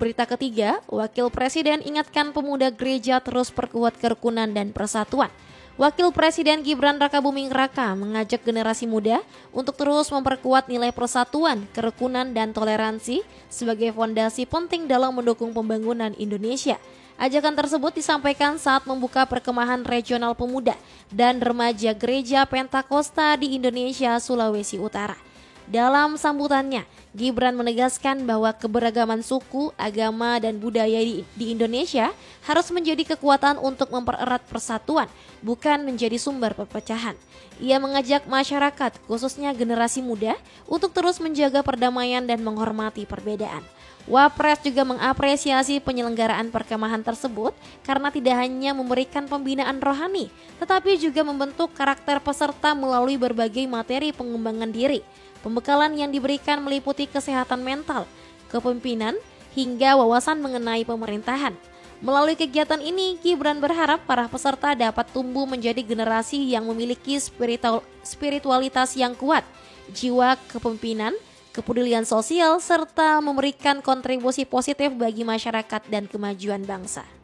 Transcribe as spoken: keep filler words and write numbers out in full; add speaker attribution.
Speaker 1: Berita ketiga, Wakil Presiden ingatkan pemuda gereja terus perkuat kerukunan dan persatuan. Wakil Presiden Gibran Rakabuming Raka mengajak generasi muda untuk terus memperkuat nilai persatuan, kerukunan, dan toleransi sebagai fondasi penting dalam mendukung pembangunan Indonesia. Ajakan tersebut disampaikan saat membuka perkemahan regional pemuda dan remaja Gereja Pentakosta di Indonesia, Sulawesi Utara. Dalam sambutannya, Gibran menegaskan bahwa keberagaman suku, agama, dan budaya di, di Indonesia harus menjadi kekuatan untuk mempererat persatuan, bukan menjadi sumber perpecahan. Ia mengajak masyarakat, khususnya generasi muda, untuk terus menjaga perdamaian dan menghormati perbedaan. Wapres juga mengapresiasi penyelenggaraan perkemahan tersebut karena tidak hanya memberikan pembinaan rohani, tetapi juga membentuk karakter peserta melalui berbagai materi pengembangan diri. Pembekalan yang diberikan meliputi kesehatan mental, kepemimpinan, hingga wawasan mengenai pemerintahan. Melalui kegiatan ini, Gibran berharap para peserta dapat tumbuh menjadi generasi yang memiliki spiritual, spiritualitas yang kuat, jiwa kepemimpinan, kepedulian sosial, serta memberikan kontribusi positif bagi masyarakat dan kemajuan bangsa.